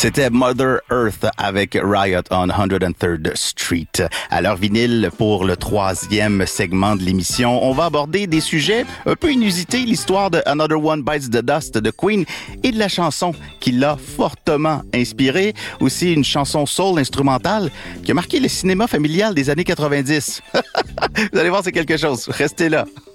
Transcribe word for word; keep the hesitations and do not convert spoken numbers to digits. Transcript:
C'était Mother Earth avec Riot on one hundred third Street. À l'heure vinyle, pour le troisième segment de l'émission, on va aborder des sujets un peu inusités, l'histoire de Another One Bites the Dust de Queen et de la chanson qui l'a fortement inspirée. Aussi une chanson soul instrumentale qui a marqué le cinéma familial des années quatre-vingt-dix. Vous allez voir, c'est quelque chose. Restez là.